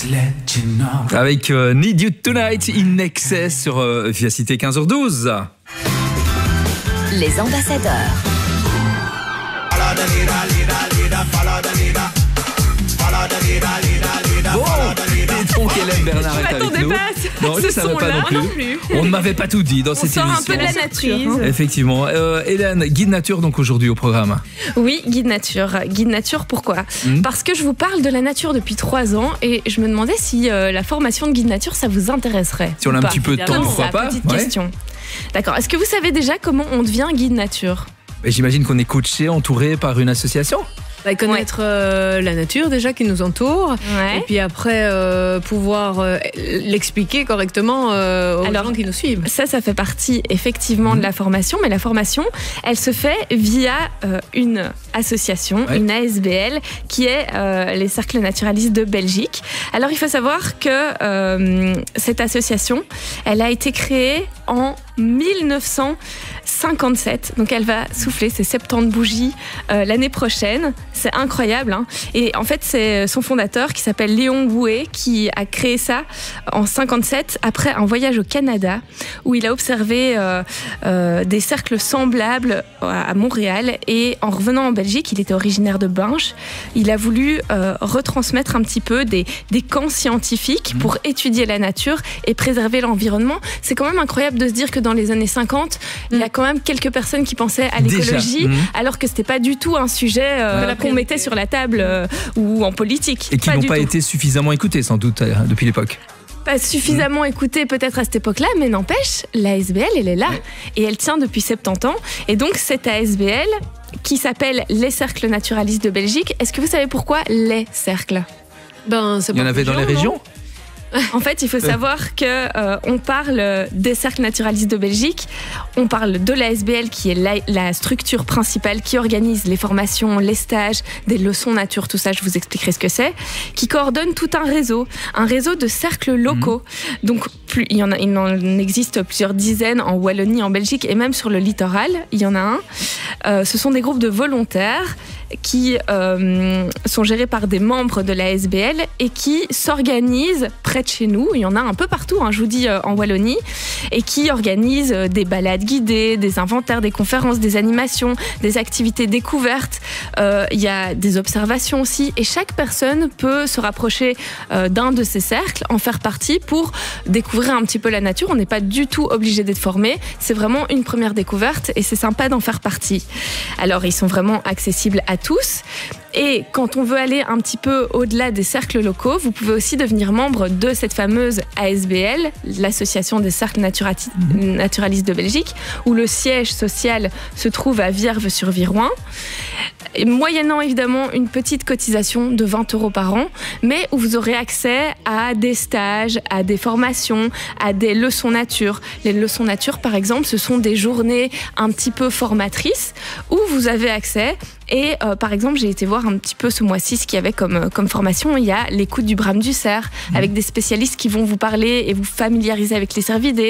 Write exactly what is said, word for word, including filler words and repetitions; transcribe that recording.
Avec euh, Need You Tonight in Excess sur euh, Via Cité quinze heures douze. Les ambassadeurs. Bon, et donc Hélène Bernard est avec nous. Pas non, je ne savais pas non plus. non plus. On ne m'avait pas tout dit dans On cette sort émission. un peu de la nature. Hein. Effectivement. Euh, Hélène, guide nature donc aujourd'hui au programme. Oui, guide nature. Guide nature, pourquoi mmh. Parce que je vous parle de la nature depuis trois ans et je me demandais si euh, la formation de guide nature, ça vous intéresserait. Si on a un pas. petit peu de temps, pourquoi pas. Petite ouais. question. D'accord. Est-ce que vous savez déjà comment on devient guide nature ? J'imagine qu'on est coaché, entouré par une association. Bah, connaître ouais. euh, la nature déjà qui nous entoure ouais. et puis après euh, pouvoir euh, l'expliquer correctement euh, aux Alors, gens qui nous suivent. Ça, ça fait partie effectivement mmh. de la formation, mais la formation, elle se fait via euh, une association, ouais. une A S B L, qui est euh, les Cercles Naturalistes de Belgique. Alors, il faut savoir que euh, cette association, elle a été créée en mille neuf cent cinquante-sept, donc elle va souffler ses soixante-dix bougies euh, l'année prochaine. C'est incroyable, hein. Et en fait, c'est son fondateur qui s'appelle Léon Gouet qui a créé ça en cinquante-sept après un voyage au Canada où il a observé euh, euh, des cercles semblables à Montréal, et en revenant en Belgique, il était originaire de Binche, il a voulu euh, retransmettre un petit peu des, des camps scientifiques pour étudier la nature et préserver l'environnement. C'est quand même incroyable de se dire que dans les années cinquante, mmh. il y a quand même quelques personnes qui pensaient à l'écologie, mmh. alors que c'était pas du tout un sujet euh, qu'on mettait sur la table euh, ou en politique. Et qui pas n'ont du pas tout. été suffisamment écoutés sans doute euh, depuis l'époque. Pas suffisamment mmh. écoutée peut-être à cette époque-là, mais n'empêche, l'A S B L, elle est là. Ouais. Et elle tient depuis soixante-dix ans. Et donc, cette A S B L, qui s'appelle les Cercles Naturalistes de Belgique, est-ce que vous savez pourquoi les cercles ? Ben, c'est Il y en avait dans les régions ? En fait, il faut savoir que euh, on parle des Cercles Naturalistes de Belgique, on parle de l'A S B L qui est la, la structure principale qui organise les formations, les stages, des leçons nature, tout ça, je vous expliquerai ce que c'est, qui coordonne tout un réseau, un réseau de cercles locaux. Mmh. Donc, plus, il, y en a, il en existe plusieurs dizaines en Wallonie, en Belgique et même sur le littoral, il y en a un. Euh, ce sont des groupes de volontaires qui euh, sont gérés par des membres de l'A S B L et qui s'organisent près de chez nous. Il y en a un peu partout, hein, je vous dis, euh, en Wallonie, et qui organisent euh, des balades guidées, des inventaires, des conférences, des animations, des activités découvertes. Euh, il y a des observations aussi, et chaque personne peut se rapprocher euh, d'un de ces cercles, en faire partie pour découvrir un petit peu la nature. On n'est pas du tout obligé d'être formé. C'est vraiment une première découverte et c'est sympa d'en faire partie. Alors, ils sont vraiment accessibles à tous. Et quand on veut aller un petit peu au-delà des cercles locaux, vous pouvez aussi devenir membre de cette fameuse A S B L, l'Association des Cercles Naturalistes de Belgique, où le siège social se trouve à Vierve-sur-Viroin. Et moyennant évidemment une petite cotisation de vingt euros par an, mais où vous aurez accès à des stages, à des formations, à des leçons nature. Les leçons nature, par exemple, ce sont des journées un petit peu formatrices où vous avez accès. Et euh, par exemple, j'ai été voir un petit peu ce mois-ci ce qu'il y avait comme, comme formation. Il y a l'écoute du brame du cerf, mmh. avec des spécialistes qui vont vous parler et vous familiariser avec les cervidés.